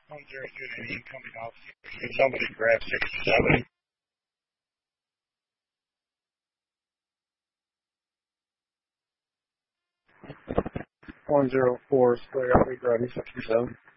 102 incoming officer. Can somebody grab 67? 104 square, I'll be grabbing 67.